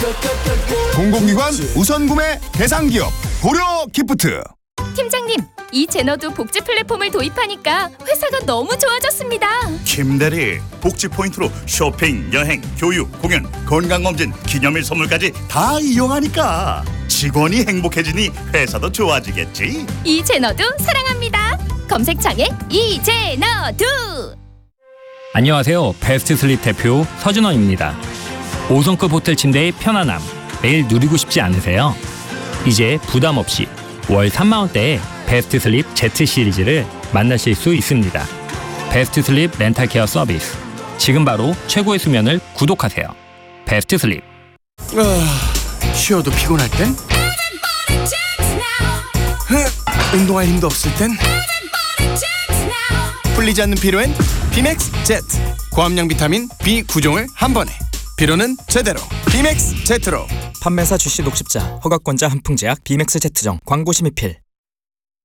공공기관 우선 구매 대상 기업 고려 기프트. 팀장님, 이 제너도 복지 플랫폼을 도입하니까 회사가 너무 좋아졌습니다. 김대리, 복지 포인트로 쇼핑, 여행, 교육, 공연, 건강검진, 기념일 선물까지 다 이용하니까 직원이 행복해지니 회사도 좋아지겠지. 이 제너도 사랑합니다. 검색창에 이 제너도. 안녕하세요. 베스트 슬립 대표 서준원입니다. 5성급 호텔 침대의 편안함 매일 누리고 싶지 않으세요? 이제 부담 없이 월 3만원대의 베스트 슬립 Z 시리즈를 만나실 수 있습니다. 베스트 슬립 렌탈 케어 서비스. 지금 바로 최고의 수면을 구독하세요. 베스트 슬립. 쉬어도 피곤할 땐? 운동할 힘도 없을 땐? 풀리지 않는 피로엔 비맥스 Z. 고함량 비타민 B9종을 한 번에. 피로는 제대로 비맥스 Z로. 판매사 주시 녹십자 허가권자 한풍제약 비맥스 Z정 광고 심의필.